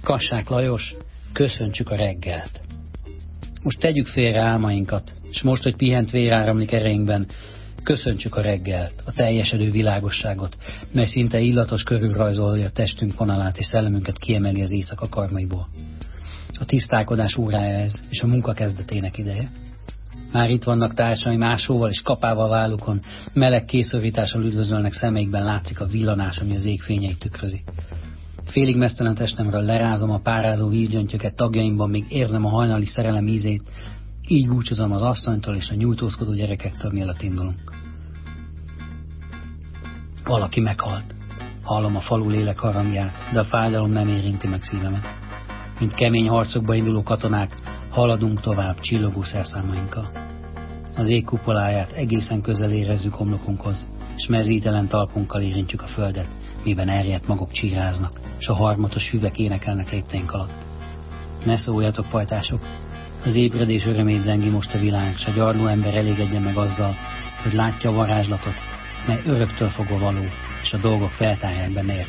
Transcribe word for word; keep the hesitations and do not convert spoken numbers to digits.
Kassák Lajos, köszöntsük a reggelt. Most tegyük félre álmainkat, és most, hogy pihent vér áramlik ereinkben, köszöntsük a reggelt, a teljesedő világosságot, mely szinte illatos körülrajzolja a testünk vonalát és szellemünket kiemeli az éjszaka karmaiból. A tisztálkodás órája ez, és a munka kezdetének ideje. Már itt vannak társaim ásóval és kapával vállukon, meleg készövítással üdvözölnek, szemeikben látszik a villanás, ami az ég fényeit tükrözi. Félig meztelen testemről lerázom a párázó vízgyöngyöket, tagjaimban még érzem a hajnali szerelem ízét, így búcsúzom az asszonytól és a nyújtózkodó gyerekektől, mielőtt indulunk. Valaki meghalt. Hallom a falu lélek harangját, de a fájdalom nem érinti meg szívemet. Mint kemény harcokba induló katonák, haladunk tovább csillogó szerszámainkkal. Az ég kupoláját egészen közel érezzük homlokunkhoz, és mezítelen talpunkkal érintjük a földet, miben erjedt magok csíráznak, s a harmatos füvek énekelnek lépteink alatt. Ne szóljatok, pajtások! Az ébredés örömét zengi most a világ, s a gyarló ember elégedjen meg azzal, hogy látja a varázslatot, mely öröktől fogva való, és a dolgok feltárják benne